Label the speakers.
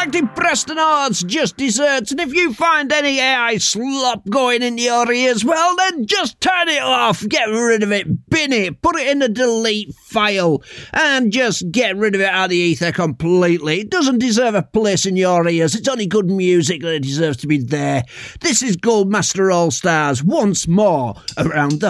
Speaker 1: Galactic Preston Arts just desserts, and if you find any AI slop going into your ears, well then just turn it off, get rid of it, bin it, put it in a delete file, and just get rid of it out of the ether completely. It doesn't deserve a place in your ears. It's only good music that deserves to be there. This is Goldmaster All Stars once more around the